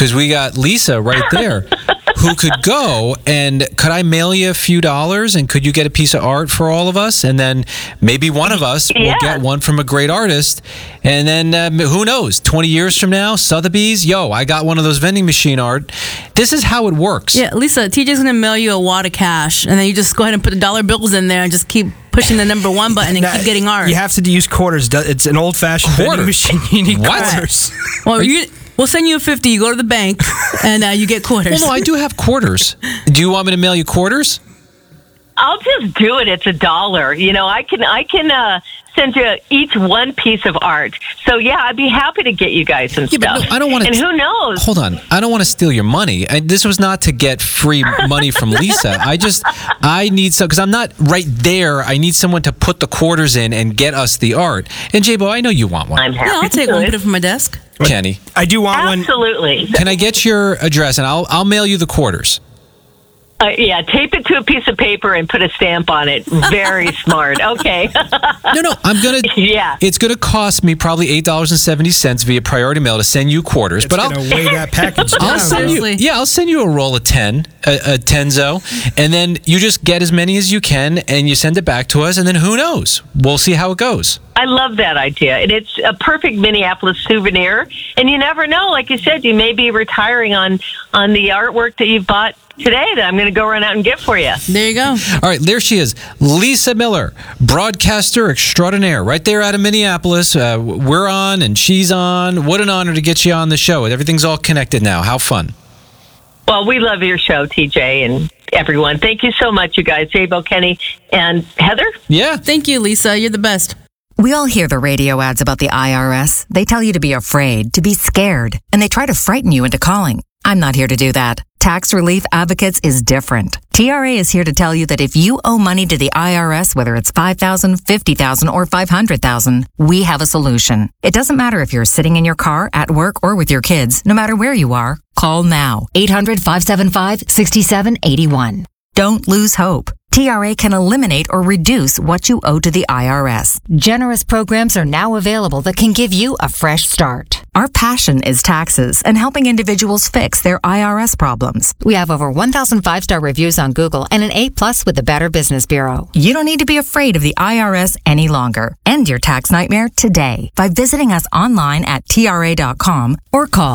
because we got Lisa right there who could go, and could I mail you a few dollars, and could you get a piece of art for all of us? And then maybe one of us will get one from a great artist. And then who knows, 20 years from now, Sotheby's, I got one of those vending machine art. This is how it works. Yeah, Lisa, TJ's going to mail you a wad of cash, and then you just go ahead and put the dollar bills in there and just keep pushing the number 1 button and keep getting art. You have to use quarters. It's an old-fashioned vending machine. You need quarters. Well, we'll send you a 50. You go to the bank, and you get quarters. Well, no, I do have quarters. Do you want me to mail you quarters? I'll just do it. It's $1. I can send you each one piece of art. So, I'd be happy to get you guys some stuff. But no, I don't want to. And who knows? Hold on. I don't want to steal your money. This was not to get free money from Lisa. I need some, because I'm not right there. I need someone to put the quarters in and get us the art. And J-Bo, I know you want one. I'm happy. I'll take one, put it from my desk. Kenny, I do want one. Absolutely. Can I get your address, and I'll mail you the quarters? Tape it to a piece of paper and put a stamp on it. Very smart. Okay. No, I'm going to... Yeah. It's going to cost me probably $8.70 via priority mail to send you quarters. It's going to weigh that package down. I'll send you a roll of 10, a Tenzo, and then you just get as many as you can, and you send it back to us, and then who knows? We'll see how it goes. I love that idea. And it's a perfect Minneapolis souvenir. And you never know. Like you said, you may be retiring on the artwork that you've bought today that I'm going to go run out and get for you. There you go. All right, there she is. Lisa Miller, broadcaster extraordinaire, right there out of Minneapolis. We're on and she's on. What an honor to get you on the show. Everything's all connected now. How fun. Well, we love your show, TJ, and everyone. Thank you so much, you guys. J-Bo, Kenny, and Heather. Yeah. Thank you, Lisa. You're the best. We all hear the radio ads about the IRS. They tell you to be afraid, to be scared, and they try to frighten you into calling. I'm not here to do that. Tax Relief Advocates is different. TRA is here to tell you that if you owe money to the IRS, whether it's $5,000, $50,000, or $500,000, we have a solution. It doesn't matter if you're sitting in your car, at work, or with your kids. No matter where you are, call now. 800-575-6781. Don't lose hope. TRA can eliminate or reduce what you owe to the IRS. Generous programs are now available that can give you a fresh start. Our passion is taxes and helping individuals fix their IRS problems. We have over 1,000 5-star reviews on Google and an A+ with the Better Business Bureau. You don't need to be afraid of the IRS any longer. End your tax nightmare today by visiting us online at TRA.com or call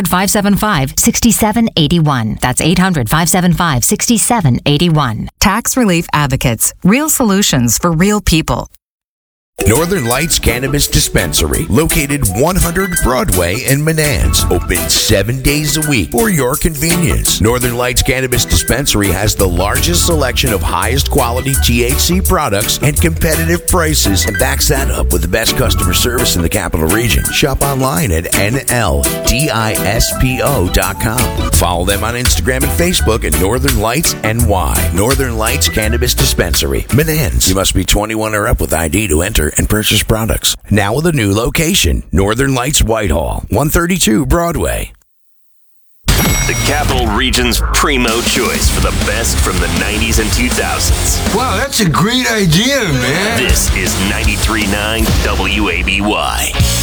800-575-6781. That's 800-575-6781. Tax Relief Advocates. Real solutions for real people. Northern Lights Cannabis Dispensary, located 100 Broadway in Menands, open 7 days a week for your convenience. Northern Lights Cannabis Dispensary has the largest selection of highest quality THC products and competitive prices, and backs that up with the best customer service in the capital region. Shop online at NLDISPO.com. Follow them on Instagram and Facebook at Northern Lights NY. Northern Lights Cannabis Dispensary, Menands. You must be 21 or up with ID to enter and purchase products. Now with a new location, Northern Lights Whitehall, 132 Broadway. The Capital Region's primo choice for the best from the 90s and 2000s. Wow, that's a great idea, man. This is 93.9 WABY.